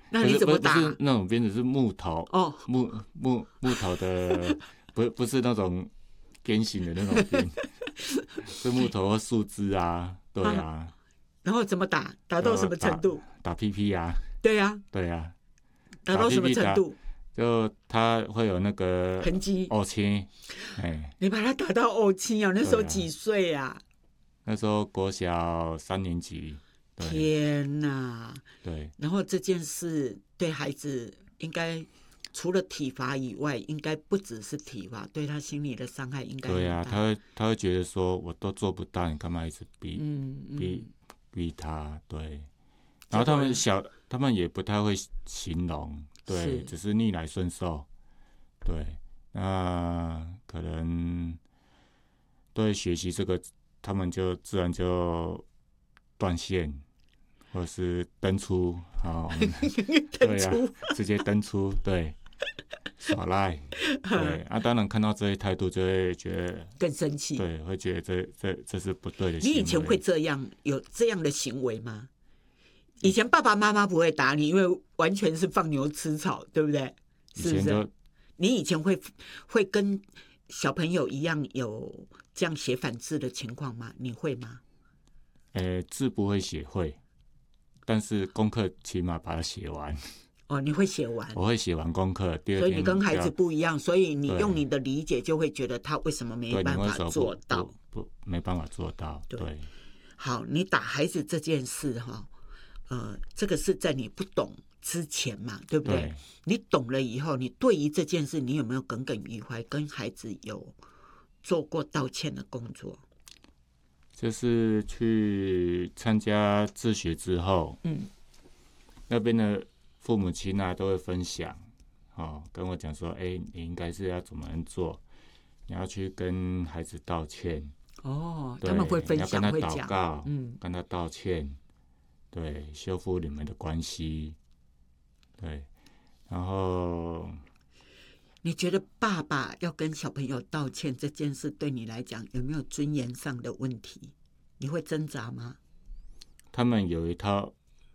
那你怎么打？ 不是那种鞭子，是木头哦， 木头的，不是那种鞭刑的那种鞭，是木头或树枝啊，对啊。 然后怎么打？打到什么程度？ 打屁屁啊， 对啊， 对啊， 打到什么程度？ 就它会有那个痕迹。 哦青， 你把它打到哦青啊？那时候几岁啊？ 那时候国小3年级。 天哪！ 对。 然后这件事对孩子应该除了体罚以外，应该不只是体罚，对他心理的伤害应该很大。 对啊，他会觉得说我都做不到，你干嘛一直逼他？对。然后他们也不太会形容，对，只是逆来顺受。对，那可能对学习这个，他们就自然就断线，或是登出，对啊，直接登出，对，耍赖，对啊，当然看到这些态度，就会觉得更生气， 对，会觉得这是不对的行为。 你以前会有这样的行为吗？以前爸爸妈妈不会打你，因为完全是放牛吃草，对不对？是不是？你以前会跟小朋友一样有这样写反字的情况吗？你会吗？ 字不会写会，但是功课起码把它写完。 哦，你会写完？ 我会写完功课，第二天。 所以你跟孩子不一样，所以你用你的理解就会觉得他为什么没办法做到？ 没办法做到。对。 好，你打孩子这件事哈。这个是在你不懂之前嘛，对不对？对。你懂了以后，你对于这件事，你有没有耿耿于怀？跟孩子有做过道歉的工作？ 就是去参加自学之后，那边的父母亲啊都会分享，跟我讲说，你应该是要怎么做？你要去跟孩子道歉。 哦，他们会分享， 会讲，要跟他祷告，跟他道歉。对，修复你们的关系。对，然后你觉得爸爸要跟小朋友道歉这件事，对你来讲有没有尊严上的问题？你会挣扎吗？ 他们有一套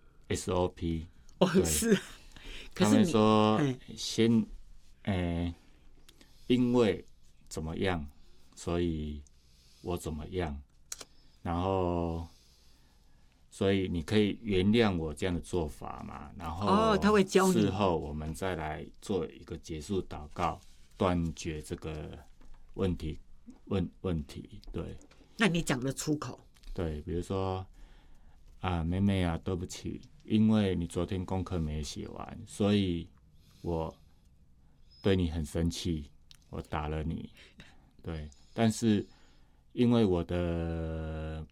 SOP。 是。 他们说先，因为怎么样，所以我怎么样，然后。所以你可以原谅我这样的做法嘛？然后他会教你。 事后我们再来做一个结束祷告，断绝这个问题。对。 那你讲得出口？ 对，比如说妹妹啊，对不起，因为你昨天功课没写完，所以我对你很生气，我打了你。对，但是因为我的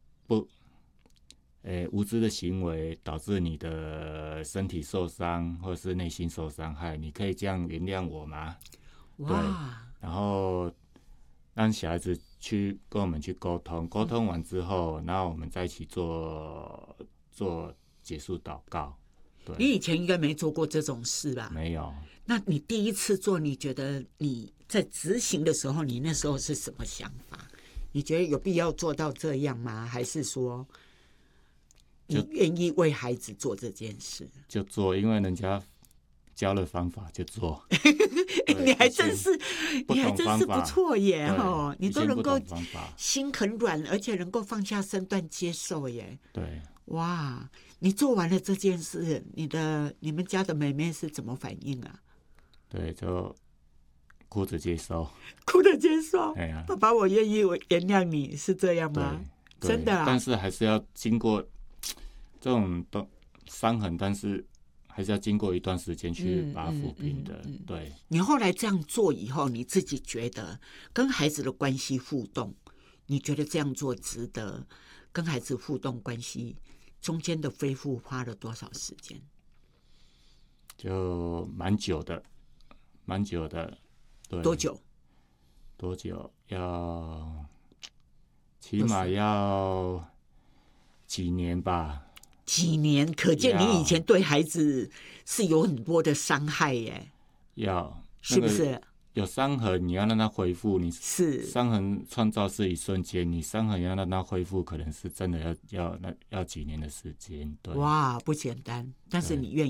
无知的行为导致你的身体受伤，或是内心受伤害，你可以这样原谅我吗？对，然后让小孩子去跟我们去沟通，沟通完之后，然后我们再一起做结束祷告。对， 你以前应该没做过这种事吧？ 没有。 那你第一次做，你觉得你在执行的时候，你那时候是什么想法？你觉得有必要做到这样吗？还是说你愿意为孩子做这件事？ 就做，因为人家教了方法就做。 你还真是不错耶！你都能够心很软，而且能够放下身段接受耶。 对， 哇！你做完了这件事，你们家的妹妹是怎么反应啊？ 对，就哭着接受。 哭着接受。爸爸，我愿意原谅你，是这样吗？真的啊。 但是还是要经过这种伤痕，但是还是要经过一段时间去把它抚平的。对。 你后来这样做以后，你自己觉得跟孩子的关系互动，你觉得这样做值得？跟孩子互动关系中间的恢复花了多少时间？ 就蛮久的。对。 多久？ 起码要几年吧。 几年，可见你以前对孩子是有很多的伤害耶。是不是？ 有伤痕，你要让它恢复， 是伤痕创造是一瞬间，你伤痕要让它恢复，可能是真的要几年的时间。对。 哇，不简单，但是你愿意。